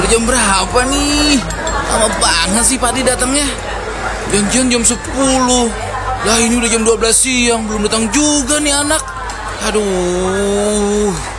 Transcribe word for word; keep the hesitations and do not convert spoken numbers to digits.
Udah jam berapa nih? Lama banget sih Pak Adi datangnya. Janjian jam sepuluh. Lah ini udah jam dua belas siang, belum datang juga nih anak. Aduh.